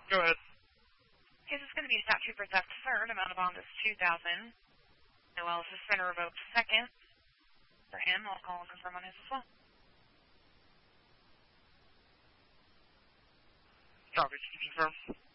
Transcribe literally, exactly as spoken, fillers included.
Go ahead. Case is going to be stop trooper theft third. Amount of bond is two thousand. Noel suspender revoked second. For him, I'll call and confirm on his as well. Copy. Can you confirm?